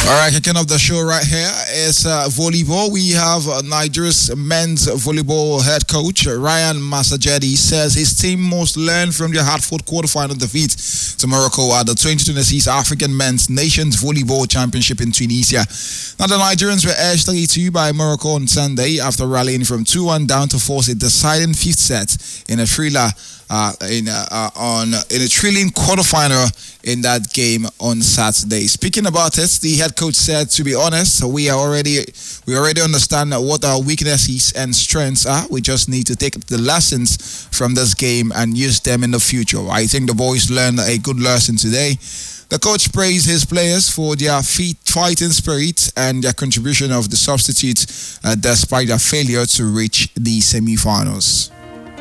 All right, kicking off the show right here is volleyball. We have Nigeria's men's volleyball head coach Ryan Masajedi says his team must learn from their Hartford quarterfinal defeat to Morocco at the 2026 African Men's Nations Volleyball Championship in Tunisia. Now, the Nigerians were edged 3-2 by Morocco on Sunday after rallying from 2-1 down to force a deciding fifth set in a thriller in a thrilling quarterfinal in that game on Saturday. Speaking about it, the head coach said, "To be honest, we already understand what our weaknesses and strengths are. We just need to take the lessons from this game and use them in the future. I think the boys learned a good lesson today." The coach praised his players for their fighting spirit and their contribution of the substitutes despite their failure to reach the semi-finals.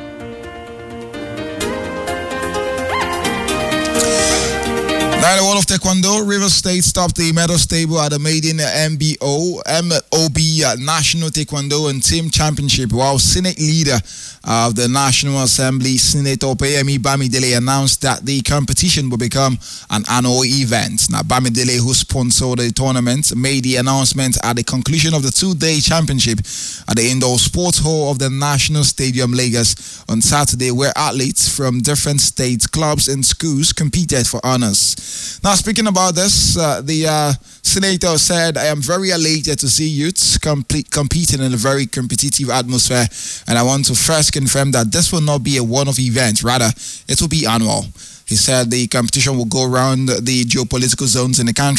Now, in the world of Taekwondo, Rivers State stopped the medals table at the maiden MOB National Taekwondo and Team Championship, while Senate leader of the National Assembly, Senator Opeyemi Bamidele, announced that the competition will become an annual event. Now, Bamidele, who sponsored the tournament, made the announcement at the conclusion of the two-day championship at the Indoor Sports Hall of the National Stadium, Lagos, on Saturday, where athletes from different states, clubs, and schools competed for honors. Now, speaking about this, the senator said, "I am very elated to see youths competing in a very competitive atmosphere, and I want to first confirm that this will not be a one-off event. Rather, it will be annual." He said the competition will go around the geopolitical zones in the country